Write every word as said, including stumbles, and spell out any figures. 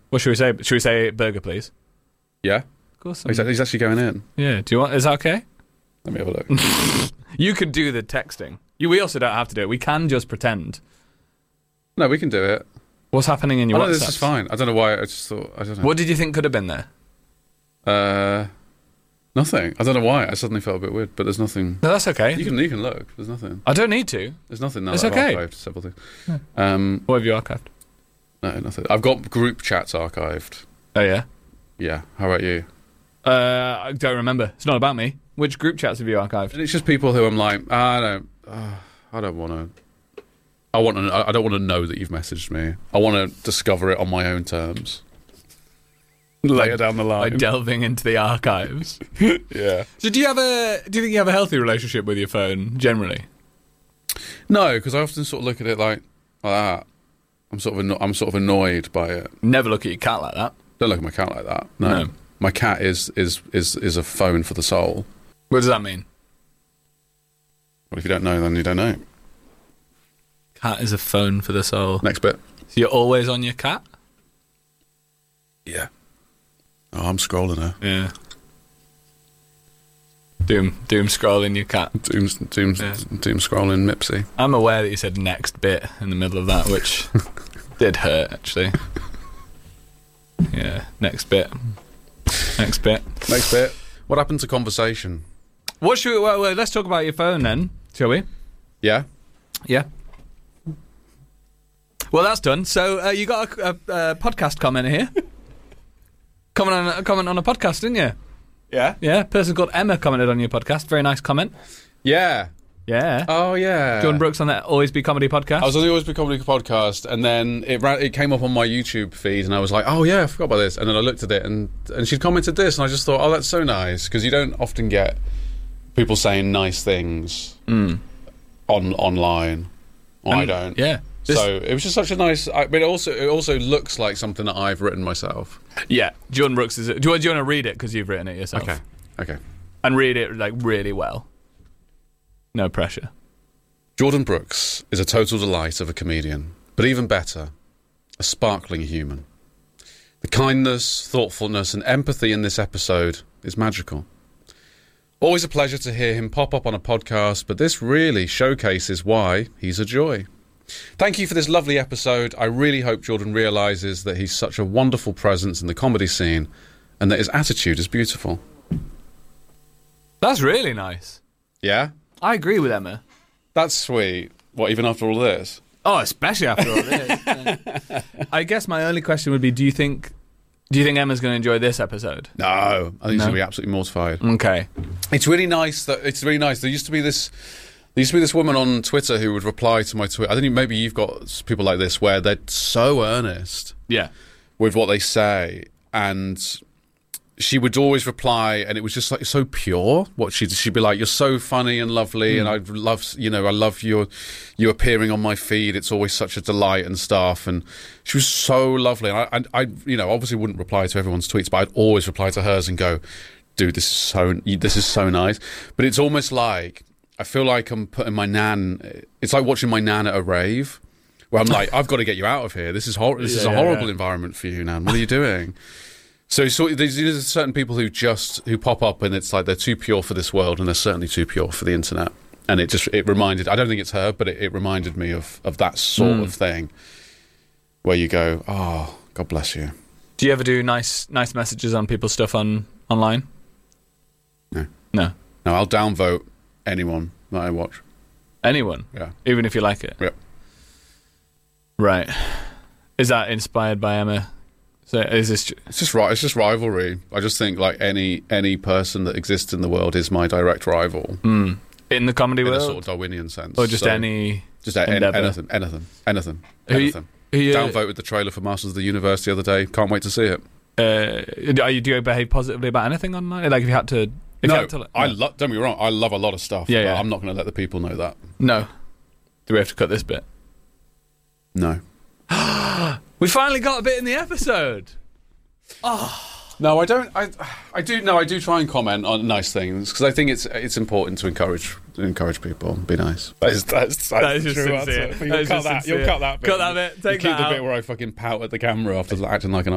What should we say? Should we say burger, please? Yeah. Of course. He's, he's actually going in. Yeah. Do you want? Is that okay? Let me have a look. You could do the texting. You, we also don't have to do it. We can just pretend. No, we can do it. What's happening in your oh, WhatsApp? No, this is fine. I don't know why. I just thought. I don't know. What did you think could have been there? Uh, nothing. I don't know why. I suddenly felt a bit weird, but there's nothing. No, that's okay. You can you can look. There's nothing. I don't need to. There's nothing now. It's that okay. I've archived several things. Yeah. Um, What have you archived? No, nothing. I've got group chats archived. Oh yeah. Yeah. How about you? Uh, I don't remember. It's not about me. Which group chats have you archived? And it's just people who I'm like, ah, I don't, uh, I don't want to. I want to. I don't want to know that you've messaged me. I want to discover it on my own terms. Later Like, down the line, like delving into the archives. yeah. So, do you have a? Do you think you have a healthy relationship with your phone generally? No, because I often sort of look at it like, like that. I'm sort of. Anno- I'm sort of annoyed by it. Never look at your cat like that. Don't look at my cat like that. No. No. My cat is is is is a phone for the soul. What does that mean? Well, if you don't know, then you don't know. Cat is a phone for the soul. Next bit. So you're always on your cat? Yeah. Oh, I'm scrolling her. Yeah. Doom, doom scrolling your cat. Doom, doom, Yeah. doom scrolling Mipsy. I'm aware that you said next bit in the middle of that, which did hurt, actually. Yeah, next bit. Next bit. Next bit. What happened to conversation? What should we, well, well, let's talk about your phone then, shall we? Yeah. Yeah. Well, that's done. So uh, you got a, a, a podcast comment here. comment on a comment on a podcast, didn't you? Yeah. Yeah. A person called Emma commented on your podcast. Very nice comment. Yeah. Yeah. Oh yeah. Jordan Brooks on that Always Be Comedy podcast. I was on the Always Be Comedy podcast, and then it ran, it came up on my YouTube feed, and I was like, oh yeah, I forgot about this. And then I looked at it, and and she'd commented this, and I just thought, oh, that's so nice, because you don't often get people saying nice things Mm. on online. Well, I And- don't. Yeah. This- So it was just such a nice. I, but it also it also looks like something that I've written myself. Yeah. Jordan Brooks is. Do you, want- do you want to read it because you've written it yourself? Okay. Okay. And read it like really well. No pressure. Jordan Brooks is a total delight of a comedian, but even better, a sparkling human. The kindness, thoughtfulness, and empathy in this episode is magical. Always a pleasure to hear him pop up on a podcast, but this really showcases why he's a joy. Thank you for this lovely episode. I really hope Jordan realises that he's such a wonderful presence in the comedy scene and that his attitude is beautiful. That's really nice. Yeah? I agree with Emma. That's sweet. What, even after all this? Oh, especially after all this. Yeah. I guess my only question would be: Do you think, do you think Emma's going to enjoy this episode? No. I think No? he's going to be absolutely mortified. Okay. It's really nice that it's really nice. There used to be this, there used to be this woman on Twitter who would reply to my tweet. I think maybe you've got people like this where they're so earnest Yeah. with what they say, and she would always reply, and it was just like so pure. What she'd she'd be like, "You're so funny and lovely, Mm. and I love you know I love your you appearing on my feed. It's always such a delight and stuff." And she was so lovely. And I, I, I you know obviously wouldn't reply to everyone's tweets, but I'd always reply to hers and go, "Dude, this is so this is so nice." But it's almost like I feel like I'm putting my nan. It's like watching my nan at a rave, where I'm like, "I've got to get you out of here. This is hor- this Yeah, is a yeah, horrible yeah. environment for you, nan. What are you doing?" So, so there's, there's certain people who just who pop up, and it's like they're too pure for this world, and they're certainly too pure for the internet. And it just it reminded. I don't think it's her, but it, it reminded me of of that sort Mm. of thing, where you go, "Oh, God bless you." Do you ever do nice, nice messages on people's stuff on online? No. No. No, I'll downvote anyone that I watch. Anyone? Yeah. Even if you like it? Yep. Right. Is that inspired by Emma? So is this... It's just right. It's just rivalry. I just think like any any person that exists in the world is my direct rival Mm. In the comedy in a world? sort of Darwinian sense, Or just So, any... just a, any, endeavour? anything, anything, anything, Who you- anything. Who you, Downvoted the trailer for Masters of the Universe the other day. Can't wait to see it. uh, are you, do you behave positively about anything online? Like if you had to... If you no, had to, I lo- don't be wrong. I love a lot of stuff. Yeah, but yeah. I'm not going to let the people know that. No. Do we have to cut this bit? No. We finally got a bit in the episode. No, I don't. I, I do. No, I do try and comment on nice things because I think it's it's important to encourage to encourage people. Be nice. That is that's, that's That is the just true sincere. answer. But That You'll is cut just that. sincere. You'll cut that bit. Cut that bit. Take you keep that the out. bit where I fucking pout at the camera after acting like an